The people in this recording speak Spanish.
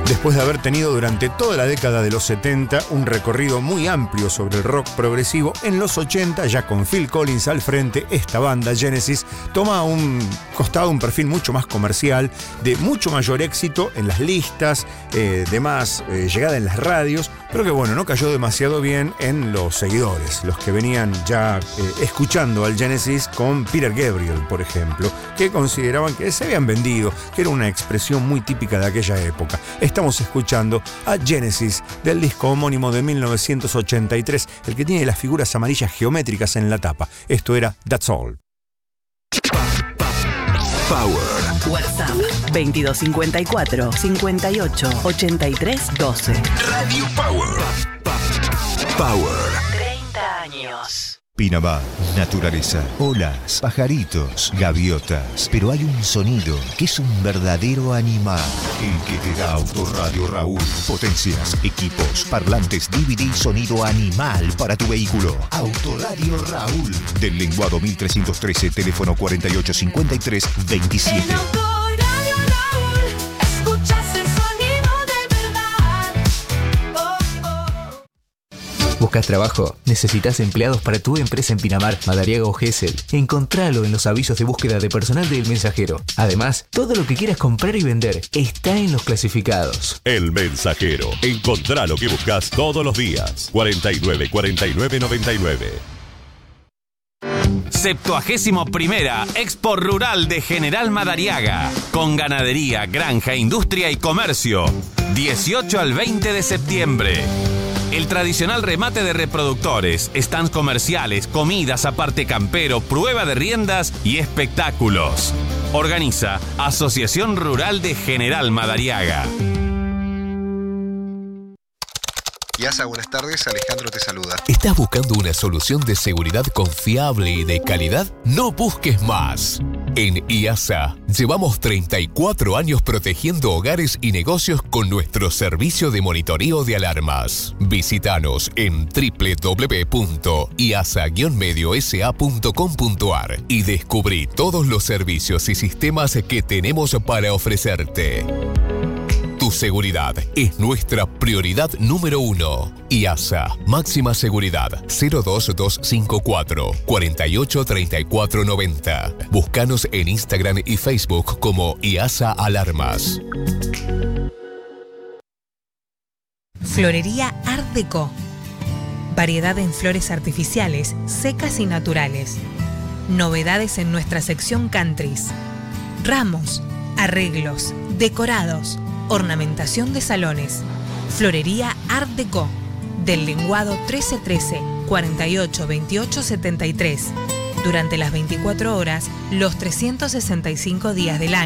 Después de haber tenido durante toda la década de los 70 un recorrido muy amplio sobre el rock progresivo, en los 80, ya con Phil Collins al frente, esta banda Genesis toma un perfil mucho más comercial, de mucho mayor éxito en las listas, de más llegada en las radios, pero que bueno, no cayó demasiado bien en los seguidores, los que venían ya escuchando al Genesis con Peter Gabriel, por ejemplo, que consideraban que se habían vendido, que era una expresión muy típica de aquella época. Estamos escuchando a Genesis del disco homónimo de 1983, el que tiene las figuras amarillas geométricas en la tapa. Esto era That's All. Power. WhatsApp 2254 58 83 12. Radio Power. Power. 30 años. Pinamar, naturaleza, olas, pajaritos, gaviotas. Pero hay un sonido que es un verdadero animal. El que te da Autoradio Raúl. Potencias, equipos, parlantes, DVD y sonido animal para tu vehículo. Autoradio Raúl. Del Lenguado 1313, teléfono 4853-27. ¿Buscas trabajo? ¿Necesitas empleados para tu empresa en Pinamar, Madariaga o Gesell? Encontralo en los avisos de búsqueda de personal del Mensajero. Además, todo lo que quieras comprar y vender está en los clasificados. El Mensajero. Encontrá lo que buscas todos los días. 49 49 99. 71ª Expo Rural de General Madariaga, con ganadería, granja, industria y comercio. 18 al 20 de septiembre. El tradicional remate de reproductores, stands comerciales, comidas aparte campero, prueba de riendas y espectáculos. Organiza Asociación Rural de General Madariaga. IASA, buenas tardes, Alejandro te saluda. ¿Estás buscando una solución de seguridad confiable y de calidad? No busques más. En IASA llevamos 34 años protegiendo hogares y negocios con nuestro servicio de monitoreo de alarmas. Visítanos en www.iasa-mediosa.com.ar y descubrí todos los servicios y sistemas que tenemos para ofrecerte. Tu seguridad es nuestra prioridad número 1. IASA, máxima seguridad 02254 483490. Búscanos en Instagram y Facebook como IASA Alarmas. Florería Art Deco. Variedad en flores artificiales, secas y naturales. Novedades en nuestra sección countries. Ramos, arreglos, decorados, ornamentación de salones. Florería Art Deco. Del Lenguado 1313 48 28 73. Durante las 24 horas, los 365 días del año.